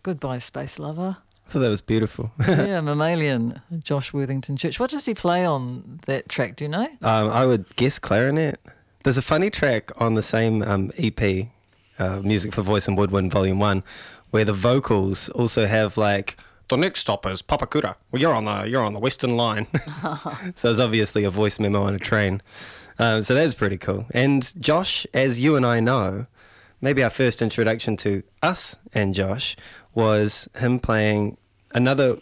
Goodbye, Space Lover. I thought that was beautiful. Yeah, Mammalian, Josh Worthington Church. What does he play on that track, do you know? I would guess clarinet. There's a funny track on the same EP, Music for Voice and Woodwind Volume 1, where the vocals also have like, the next stop is Papakura. Well, you're on the Western Line. So it's obviously a voice memo on a train. So that's pretty cool. And Josh, as you and I know, maybe our first introduction to us and Josh was him playing another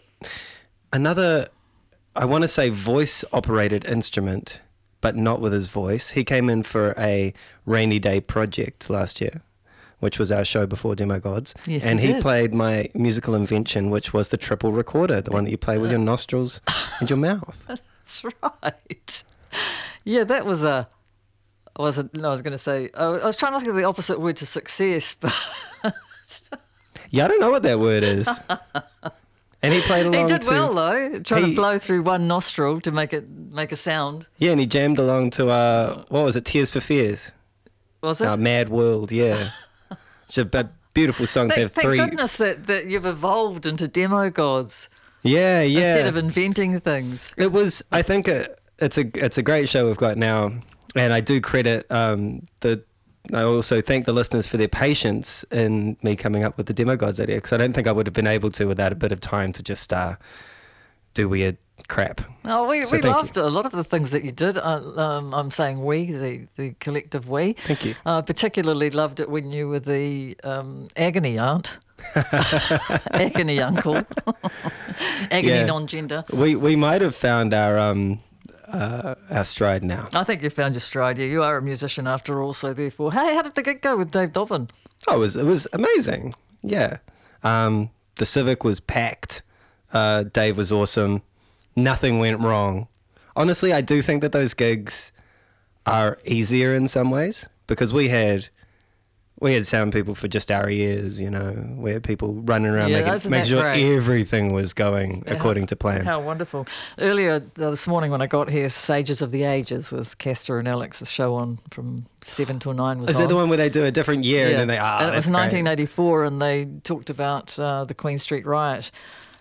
I want to say voice-operated instrument, but not with his voice. He came in for a Rainy Day project last year, which was our show before Demo Gods. Yes, and he he played my musical invention, which was the triple recorder, the one that you play with your nostrils and your mouth. That's right. Yeah, that was I was going to say, I was trying to think of the opposite word to success, but... Yeah, I don't know what that word is. And he played along He did to, well, though, trying to blow through one nostril to make a sound. Yeah, and he jammed along to, what was it, Tears for Fears? Was it? Mad World, yeah. It's a beautiful song to have three... Thank goodness that you've evolved into Demo Gods. Yeah. Instead of inventing things. It was, I think it's a great show we've got now. And I do credit I also thank the listeners for their patience in me coming up with the Demo Gods idea, because I don't think I would have been able to without a bit of time to just do weird crap. Oh, we So thank loved a lot of the things that you did. I'm saying we, the collective we. Thank you. Particularly loved it when you were the agony aunt. Agony uncle. Agony non-gender. We might have found our stride now. I think you found your stride. Yeah, you are a musician after all, so therefore, hey, how did the gig go with Dave Dobbin? Oh, it was amazing. Yeah. The Civic was packed. Dave was awesome. Nothing went wrong. Honestly, I do think that those gigs are easier in some ways, because we had sound people for just our ears, where people running around making sure everything was going according to plan. How wonderful. Earlier this morning when I got here, Sages of the Ages with Castor and Alex's show on from 7 till 9 was on. Is that the one where they do a different year? Yeah. And then and it was 1984 and they talked about the Queen Street riot.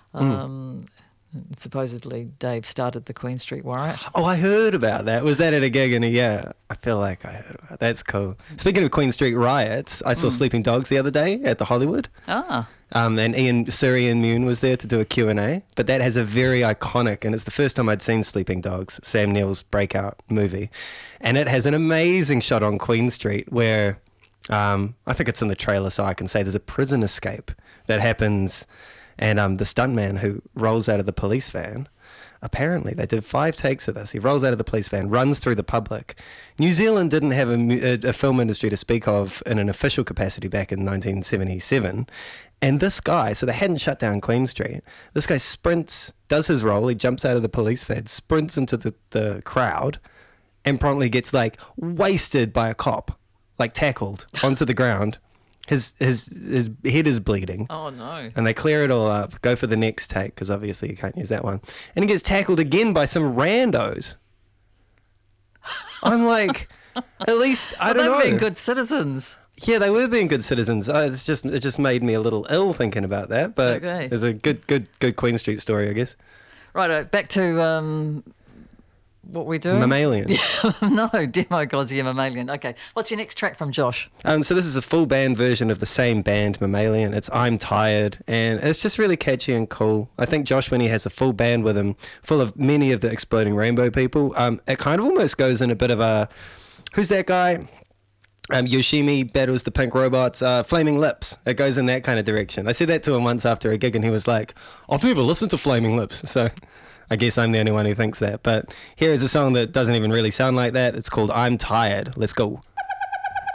Supposedly Dave started the Queen Street riot. Oh, I heard about that. Was that at a gig? Yeah, I feel like I heard about that. That's cool. Speaking of Queen Street riots, I saw Sleeping Dogs the other day at the Hollywood. And Sir Ian Mune was there to do a Q&A. But that has a very iconic, and it's the first time I'd seen Sleeping Dogs, Sam Neill's breakout movie. And it has an amazing shot on Queen Street where, I think it's in the trailer so I can say there's a prison escape that happens. And the stuntman who rolls out of the police van, apparently they did 5 takes of this. He rolls out of the police van, runs through the public. New Zealand didn't have a film industry to speak of in an official capacity back in 1977. And this guy, so they hadn't shut down Queen Street. This guy sprints, does his roll, he jumps out of the police van, sprints into the crowd, and promptly gets wasted by a cop, tackled onto the ground. His head is bleeding. Oh, no. And they clear it all up, go for the next take, because obviously you can't use that one. And he gets tackled again by some randos. I'm like, at least, I don't know. They were being good citizens. Yeah, they were being good citizens. It just made me a little ill thinking about that. But It's a good Queen Street story, I guess. Right, back to... what we doing? Mammalian. No, Demo Gods, yeah, Mammalian. Okay, what's your next track from Josh? So this is a full band version of the same band, Mammalian. It's I'm Tired, and it's just really catchy and cool. I think Josh, when he has a full band with him, full of many of the Exploding Rainbow people, it kind of almost goes in a bit of a, who's that guy? Yoshimi battles the Pink Robots, Flaming Lips. It goes in that kind of direction. I said that to him once after a gig, and he was like, I've never listened to Flaming Lips, so... I guess I'm the only one who thinks that. But here is a song that doesn't even really sound like that. It's called I'm Tired. Let's go.